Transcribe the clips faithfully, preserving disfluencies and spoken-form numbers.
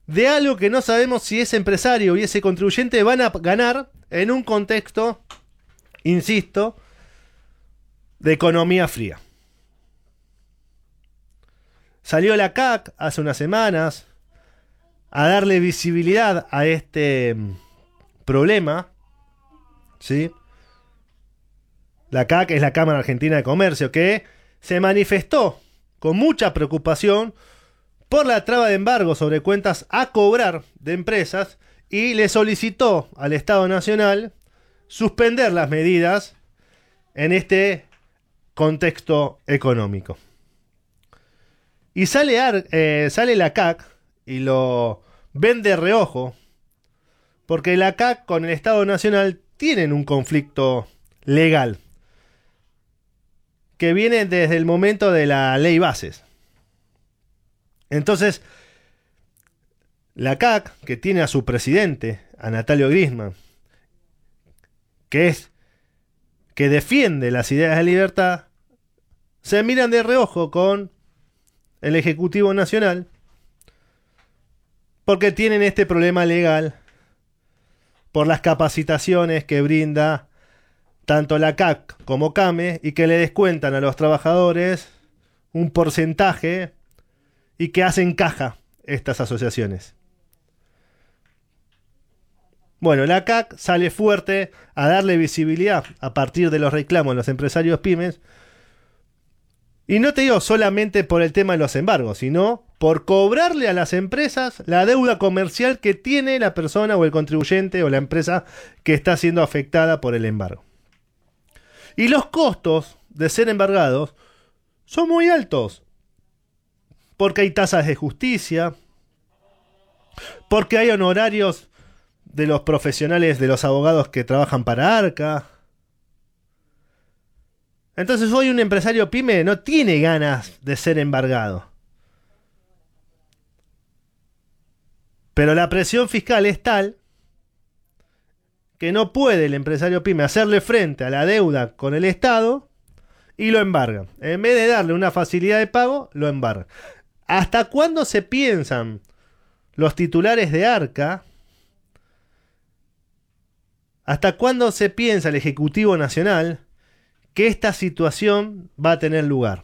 de algo que no sabemos si ese empresario y ese contribuyente van a ganar en un contexto, insisto, de economía fría. Salió la C A C hace unas semanas a darle visibilidad a este problema, ¿sí? La C A C es la Cámara Argentina de Comercio, que se manifestó con mucha preocupación por la traba de embargo sobre cuentas a cobrar de empresas y le solicitó al Estado Nacional suspender las medidas en este contexto económico. Y sale, Ar- eh, sale la C A C y lo ven de reojo, porque la C A C con el Estado Nacional tienen un conflicto legal que viene desde el momento de la ley bases. Entonces, la C A C, que tiene a su presidente, a Natalio Grisman, que es que defiende las ideas de libertad, se miran de reojo con el Ejecutivo Nacional porque tienen este problema legal por las capacitaciones que brinda tanto la C A C como CAME y que le descuentan a los trabajadores un porcentaje y que hacen caja estas asociaciones. Bueno, la C A C sale fuerte a darle visibilidad a partir de los reclamos de los empresarios pymes. Y no te digo solamente por el tema de los embargos, sino por cobrarle a las empresas la deuda comercial que tiene la persona o el contribuyente o la empresa que está siendo afectada por el embargo. Y los costos de ser embargados son muy altos. Porque hay tasas de justicia, porque hay honorarios de los profesionales, de los abogados que trabajan para Arca. Entonces hoy un empresario pyme no tiene ganas de ser embargado. Pero la presión fiscal es tal que no puede el empresario pyme hacerle frente a la deuda con el Estado y lo embarga. En vez de darle una facilidad de pago, lo embarga. ¿Hasta cuándo se piensan los titulares de Arca? ¿Hasta cuándo se piensa el Ejecutivo Nacional que esta situación va a tener lugar?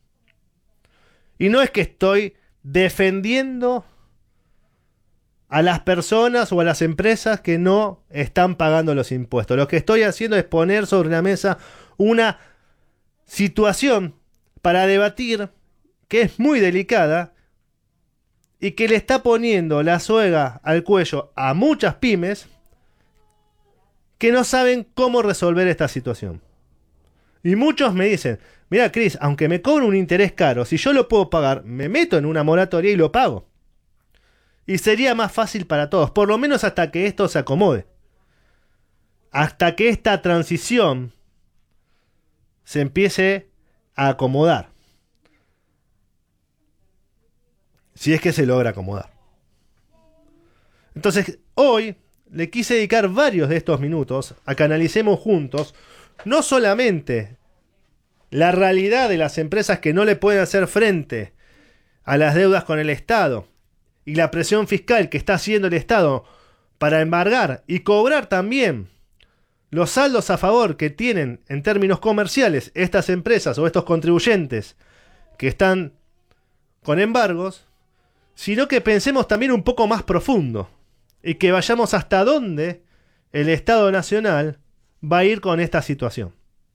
Y no es que estoy defendiendo a las personas o a las empresas que no están pagando los impuestos. Lo que estoy haciendo es poner sobre la mesa una situación para debatir que es muy delicada y que le está poniendo la soga al cuello a muchas pymes que no saben cómo resolver esta situación. Y muchos me dicen, mira Cris, aunque me cobre un interés caro, si yo lo puedo pagar, me meto en una moratoria y lo pago. Y sería más fácil para todos, por lo menos hasta que esto se acomode. Hasta que esta transición se empiece a acomodar. Si es que se logra acomodar. Entonces, hoy le quise dedicar varios de estos minutos a que analicemos juntos no solamente la realidad de las empresas que no le pueden hacer frente a las deudas con el Estado y la presión fiscal que está haciendo el Estado para embargar y cobrar también los saldos a favor que tienen en términos comerciales estas empresas o estos contribuyentes que están con embargos, sino que pensemos también un poco más profundo y que vayamos hasta dónde el Estado Nacional va a ir con esta situación.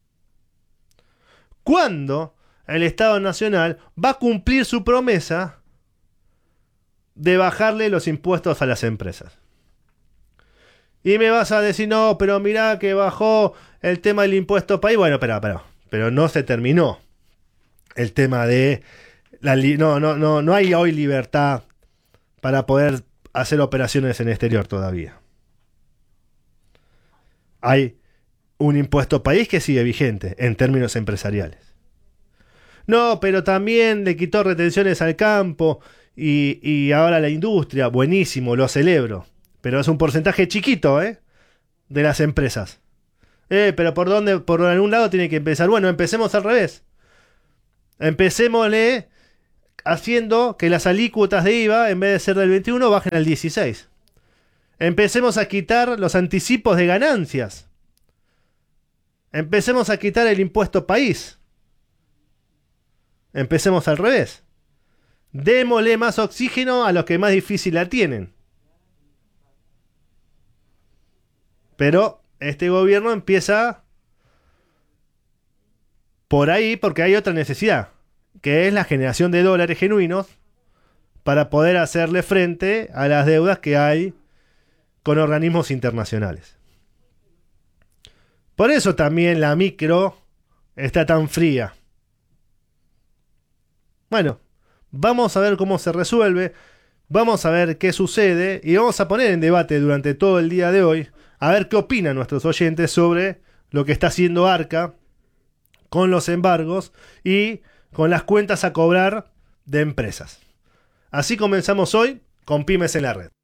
¿Cuándo el Estado Nacional va a cumplir su promesa de bajarle los impuestos a las empresas? Y me vas a decir, no, pero mirá que bajó el tema del impuesto país. Bueno, pero, pero, pero no se terminó el tema de la li- no, no, no, no hay hoy libertad para poder hacer operaciones en el exterior todavía. Hay un impuesto país que sigue vigente en términos empresariales. No, pero también le quitó retenciones al campo y, y ahora a la industria. Buenísimo, lo celebro. Pero es un porcentaje chiquito, ¿eh? De las empresas. Eh, pero ¿por dónde? Por algún lado tiene que empezar. Bueno, empecemos al revés. Empecémosle haciendo que las alícuotas de I V A, en vez de ser del veintiuno, bajen al dieciséis. Empecemos a quitar los anticipos de ganancias. Empecemos a quitar el impuesto país. Empecemos al revés. Démosle más oxígeno a los que más difícil la tienen. Pero este gobierno empieza por ahí porque hay otra necesidad, que es la generación de dólares genuinos para poder hacerle frente a las deudas que hay con organismos internacionales. Por eso también la micro está tan fría. Bueno, vamos a ver cómo se resuelve, vamos a ver qué sucede y vamos a poner en debate durante todo el día de hoy a ver qué opinan nuestros oyentes sobre lo que está haciendo Arca con los embargos y con las cuentas a cobrar de empresas. Así comenzamos hoy con Pymes en la Red.